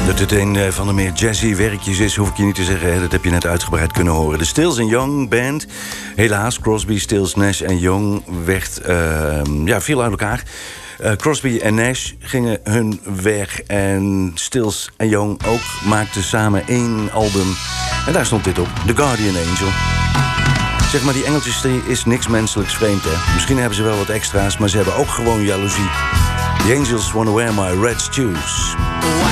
Dat het een van de meer jazzy werkjes is, hoef ik je niet te zeggen. Dat heb je net uitgebreid kunnen horen. De Stills & Young Band. Helaas, Crosby, Stills, Nash & Young viel uit elkaar. Crosby en Nash gingen hun weg. En Stills & Young ook maakten samen 1 album. En daar stond dit op. The Guardian Angel. Zeg maar, die engeltjes is niks menselijks vreemd, hè. Misschien hebben ze wel wat extra's, maar ze hebben ook gewoon jaloezie. The Angels Wanna Wear My Red Shoes.